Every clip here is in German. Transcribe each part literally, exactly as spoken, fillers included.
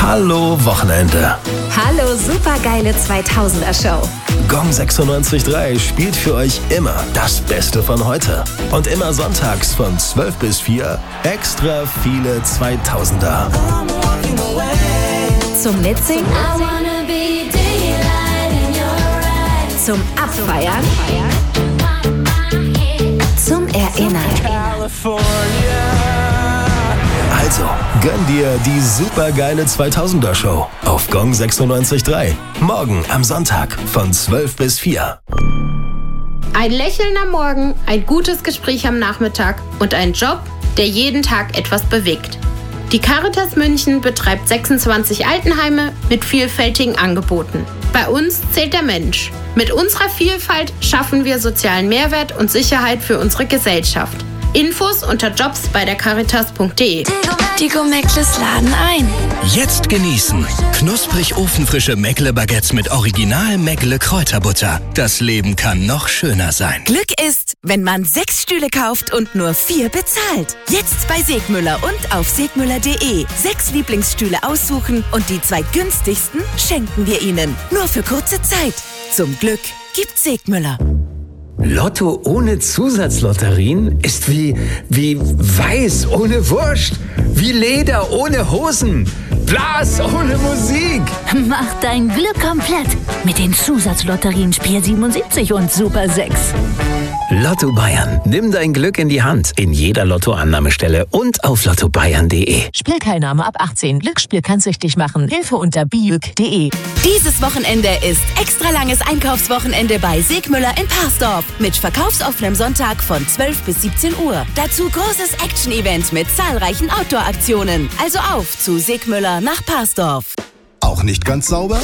Hallo Wochenende. Hallo supergeile zweitausender Show. Gong sechsundneunzig Komma drei spielt für euch immer das Beste von heute. Und immer sonntags von zwölf bis vier extra viele zweitausender. Zum Mitsingen, zum Abfeiern, zum Erinnern. Also, gönn dir die supergeile zweitausender Show auf Gong sechsundneunzig Komma drei. Morgen am Sonntag von zwölf bis vier. Ein Lächeln am Morgen, ein gutes Gespräch am Nachmittag und ein Job, der jeden Tag etwas bewegt. Die Caritas München betreibt sechsundzwanzig Altenheime mit vielfältigen Angeboten. Bei uns zählt der Mensch. Mit unserer Vielfalt schaffen wir sozialen Mehrwert und Sicherheit für unsere Gesellschaft. Infos unter jobs bei der caritas punkt de. Die Go-Meckles laden ein. Jetzt genießen. Knusprig ofenfrische Meckle-Baguettes mit Original Meckle-Kräuterbutter. Das Leben kann noch schöner sein. Glück ist, wenn man sechs Stühle kauft und nur vier bezahlt. Jetzt bei Segmüller und auf segmüller punkt de. Sechs Lieblingsstühle aussuchen und die zwei günstigsten schenken wir Ihnen. Nur für kurze Zeit. Zum Glück gibt Segmüller. Lotto ohne Zusatzlotterien ist wie, wie Weiß ohne Wurst, wie Leder ohne Hosen, Blas ohne Musik. Mach dein Glück komplett mit den Zusatzlotterien Spiel siebenundsiebzig und Super sechs. Lotto Bayern. Nimm dein Glück in die Hand. In jeder Lottoannahmestelle und auf lotto bayern punkt de. Spielteilnahme ab achtzehn. Glücksspiel kann süchtig machen. Hilfe unter biuk punkt de. Dieses Wochenende ist extra langes Einkaufswochenende bei Segmüller in Parsdorf. Mit verkaufsoffenem Sonntag von zwölf bis siebzehn Uhr. Dazu großes Action-Event mit zahlreichen Outdoor-Aktionen. Also auf zu Segmüller nach Parsdorf. Auch nicht ganz sauber?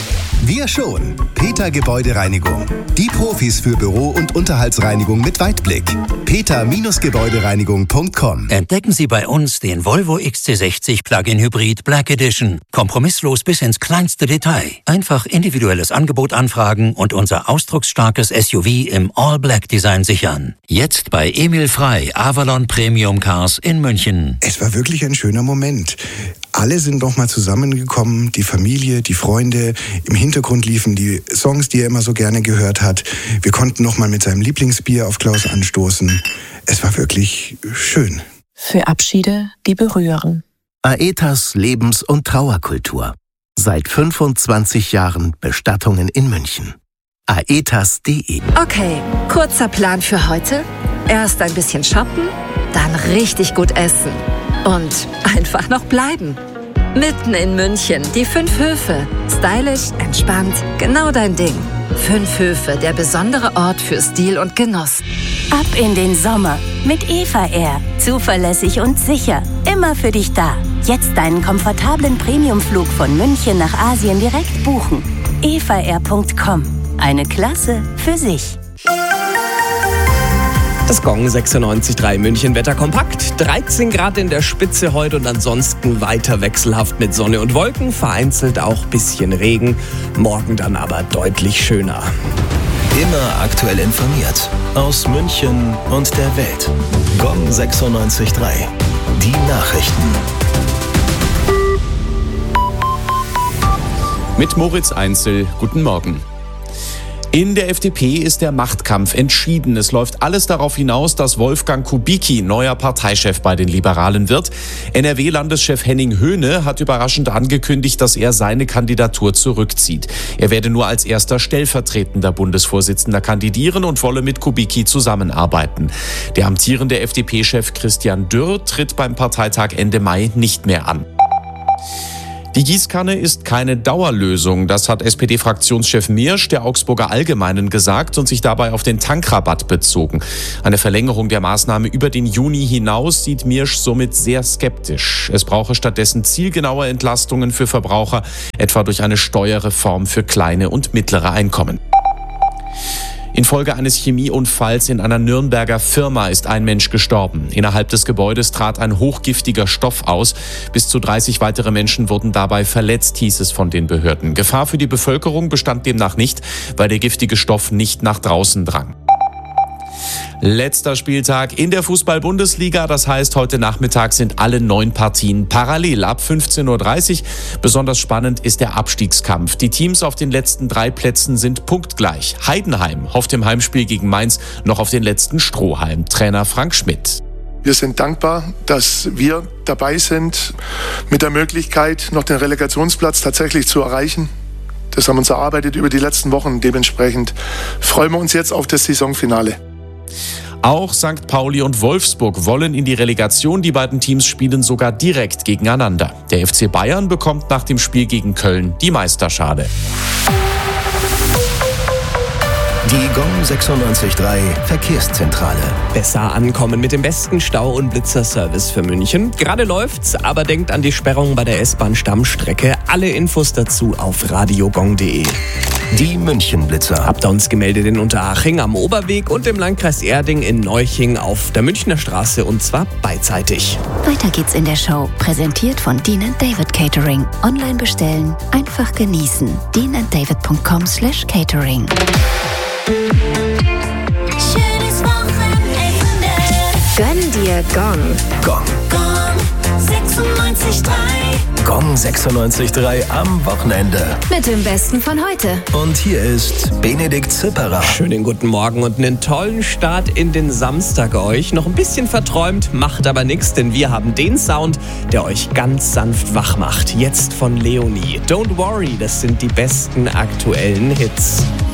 Wir schon. Peter Gebäudereinigung. Die Profis für Büro- und Unterhaltsreinigung mit Weitblick. peter Gebäudereinigung punkt com. Entdecken Sie bei uns den Volvo X C sechzig Plug-in Hybrid Black Edition. Kompromisslos bis ins kleinste Detail. Einfach individuelles Angebot anfragen und unser ausdrucksstarkes S U V im All-Black-Design sichern. Jetzt bei Emil Frey, Avalon Premium Cars in München. Es war wirklich ein schöner Moment. Alle sind nochmal zusammengekommen, die Familie, die Freunde. Im Hintergrund liefen die Songs, die er immer so gerne gehört hat. Wir konnten nochmal mit seinem Lieblingsbier auf Klaus anstoßen. Es war wirklich schön. Für Abschiede, die berühren. Aetas Lebens- und Trauerkultur. Seit fünfundzwanzig Jahren Bestattungen in München. aetas punkt de. Okay, kurzer Plan für heute. Erst ein bisschen shoppen, dann richtig gut essen. Und einfach noch bleiben. Mitten in München, die fünf Höfe. Stylisch, entspannt, genau dein Ding. Fünf Höfe, der besondere Ort für Stil und Genuss. Ab in den Sommer mit Eva Air. Zuverlässig und sicher. Immer für dich da. Jetzt deinen komfortablen Premiumflug von München nach Asien direkt buchen. eva air punkt com. Eine Klasse für sich. Das Gong sechsundneunzig Komma drei München Wetter kompakt. dreizehn Grad in der Spitze heute und ansonsten weiter wechselhaft mit Sonne und Wolken. Vereinzelt auch bisschen Regen. Morgen dann aber deutlich schöner. Immer aktuell informiert. Aus München und der Welt. Gong sechsundneunzig Komma drei. Die Nachrichten. Mit Moritz Einzel. Guten Morgen. In der F D P ist der Machtkampf entschieden. Es läuft alles darauf hinaus, dass Wolfgang Kubicki neuer Parteichef bei den Liberalen wird. N R W-Landeschef Henning Höhne hat überraschend angekündigt, dass er seine Kandidatur zurückzieht. Er werde nur als erster stellvertretender Bundesvorsitzender kandidieren und wolle mit Kubicki zusammenarbeiten. Der amtierende F D P-Chef Christian Dürr tritt beim Parteitag Ende Mai nicht mehr an. Die Gießkanne ist keine Dauerlösung, das hat S P D-Fraktionschef Miersch der Augsburger Allgemeinen gesagt und sich dabei auf den Tankrabatt bezogen. Eine Verlängerung der Maßnahme über den Juni hinaus sieht Miersch somit sehr skeptisch. Es brauche stattdessen zielgenaue Entlastungen für Verbraucher, etwa durch eine Steuerreform für kleine und mittlere Einkommen. Infolge eines Chemieunfalls in einer Nürnberger Firma ist ein Mensch gestorben. Innerhalb des Gebäudes trat ein hochgiftiger Stoff aus. Bis zu dreißig weitere Menschen wurden dabei verletzt, hieß es von den Behörden. Gefahr für die Bevölkerung bestand demnach nicht, weil der giftige Stoff nicht nach draußen drang. Letzter Spieltag in der Fußball-Bundesliga. Das heißt, heute Nachmittag sind alle neun Partien parallel ab fünfzehn Uhr dreißig. Besonders spannend ist der Abstiegskampf. Die Teams auf den letzten drei Plätzen sind punktgleich. Heidenheim hofft im Heimspiel gegen Mainz noch auf den letzten Strohhalm. Trainer Frank Schmidt. Wir sind dankbar, dass wir dabei sind, mit der Möglichkeit, noch den Relegationsplatz tatsächlich zu erreichen. Das haben wir uns erarbeitet über die letzten Wochen. Dementsprechend freuen wir uns jetzt auf das Saisonfinale. Auch Sankt Pauli und Wolfsburg wollen in die Relegation. Die beiden Teams spielen sogar direkt gegeneinander. Der F C Bayern bekommt nach dem Spiel gegen Köln die Meisterschale. Die Gong sechsundneunzig Komma drei Verkehrszentrale. Besser ankommen mit dem besten Stau- und Blitzerservice für München. Gerade läuft's, aber denkt an die Sperrung bei der S-Bahn-Stammstrecke. Alle Infos dazu auf radiogong punkt de. Die München-Blitzer. Habt ihr uns gemeldet in Unterhaching am Oberweg und im Landkreis Erding in Neuching auf der Münchner Straße, und zwar beidseitig. Weiter geht's in der Show. Präsentiert von Dean and David Catering. Online bestellen, einfach genießen. dean and david punkt com slash catering. Schönes Wochenende. Gönn dir Gong. Gong. Gong sechsundneunzig Komma drei. Gong sechsundneunzig Komma drei am Wochenende. Mit dem Besten von heute. Und hier ist Benedikt Zipperer. Schönen guten Morgen und einen tollen Start in den Samstag euch. Noch ein bisschen verträumt, macht aber nichts, denn wir haben den Sound, der euch ganz sanft wach macht. Jetzt von Leonie. Don't worry, das sind die besten aktuellen Hits.